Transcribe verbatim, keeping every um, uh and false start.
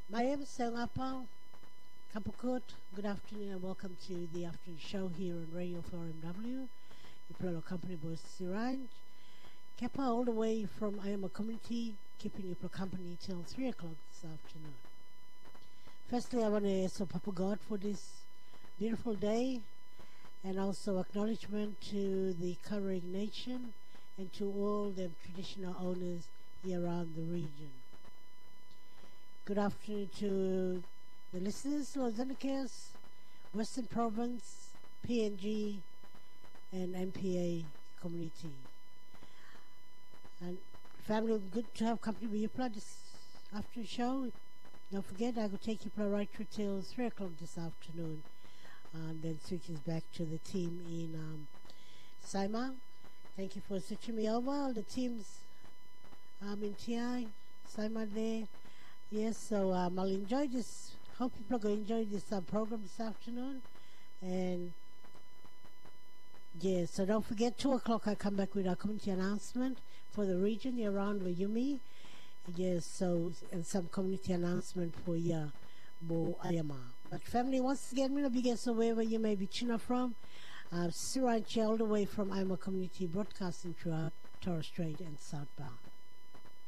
My name is Sengapa Kapukut. Good afternoon and welcome to the afternoon show here on Radio four M W. Your company boss Siranj. Kepa all the way from Ayama community, keeping you company till three o'clock this afternoon. Firstly, I want to ask Papa God for this beautiful day and also acknowledgement to the Karaing Nation and to all the traditional owners here around the region. Good afternoon to the listeners, Los Angeles, Western Province, P N G, and M P A community. And family, good to have company with you this afternoon show. Don't forget, I will take you right through till three o'clock this afternoon. And then switches back to the team in um, Saima. Thank you for switching me over. The teams um, in T I, Saima there. Yes, so um, I'll enjoy this. Hope people are going to enjoy this uh, program this afternoon. And yeah, so don't forget, two o'clock I come back with our community announcement for the region around Wayumi. Yes, so, and some community announcement for ya, Bo Ayama. But family, once again, we'll begin so wherever you may be tuning from. Uh, Siranchi all the way from Ayama Community Broadcasting throughout Torres Strait and South Bar.